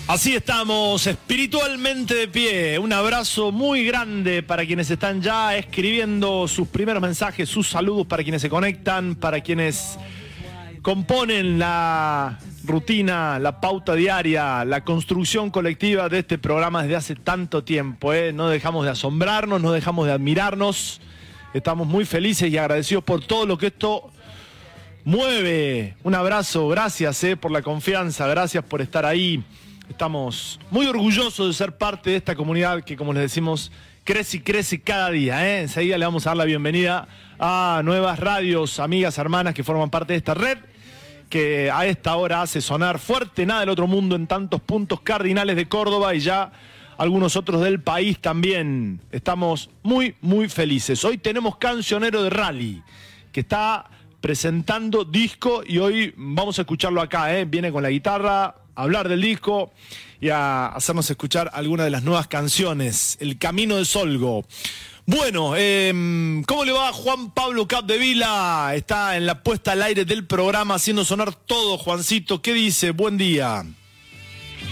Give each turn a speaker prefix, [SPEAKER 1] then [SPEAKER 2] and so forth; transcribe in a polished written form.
[SPEAKER 1] Así estamos, espiritualmente de pie. Un abrazo muy grande para quienes están ya escribiendo sus primeros mensajes, sus saludos, para quienes se conectan, para quienes componen la rutina, la pauta diaria, la construcción colectiva de este programa desde hace tanto tiempo. No dejamos de asombrarnos, no dejamos de admirarnos. Estamos muy felices y agradecidos por todo lo que esto mueve. Un abrazo, gracias por la confianza, gracias por estar ahí. Estamos muy orgullosos de ser parte de esta comunidad que, como les decimos, crece y crece cada día. Enseguida le vamos a dar la bienvenida a nuevas radios, amigas, hermanas que forman parte de esta red, que a esta hora hace sonar fuerte Nada del Otro Mundo en tantos puntos cardinales de Córdoba y ya algunos otros del país también. Estamos muy, muy felices. Hoy tenemos Cancionero de Rally, que está presentando disco y hoy vamos a escucharlo acá. Viene con la guitarra a hablar del disco y a hacernos escuchar algunas de las nuevas canciones. El Camino de Solgo. Bueno, ¿cómo le va Juan Pablo Capdevila? Está en la puesta al aire del programa haciendo sonar todo. Juancito, ¿qué dice? Buen día.